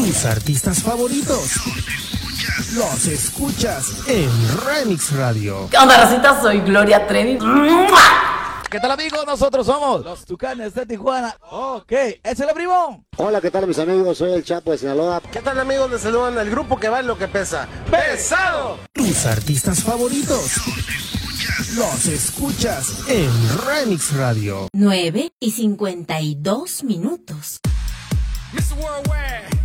Tus artistas favoritos los escuchas en Remix Radio. ¿Qué onda, racita? Soy Gloria Trevi. ¿Qué tal, amigos? Nosotros somos los Tucanes de Tijuana. Ok, ¡es el primo! Hola, ¿qué tal, mis amigos? Soy el Chapo de Sinaloa. ¿Qué tal, amigos? Les saludan el grupo que va en lo que pesa. ¡Pesado! Tus artistas favoritos los escuchas en Remix Radio. 9:52. Mr. Worldwide.